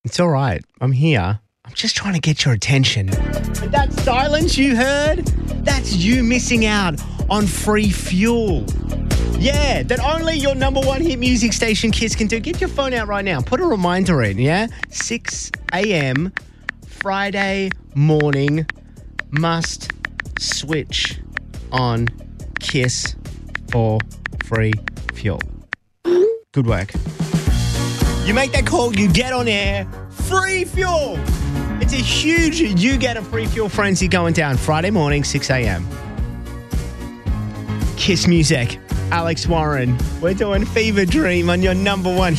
It's all right. I'm here. I'm just trying to get your attention. And that silence you heard, that's you missing out on free fuel. Yeah, that only your number one hit music station Kiss can do. Get your phone out right now. Put a reminder in, yeah? 6 a.m. Friday morning. Must switch on Kiss for free fuel. Good work. You make that call, you get on air, free fuel. It's a huge, you get a free fuel frenzy going down Friday morning, 6 a.m. Kiss music, Alex Warren. We're doing Fever Dream on your number one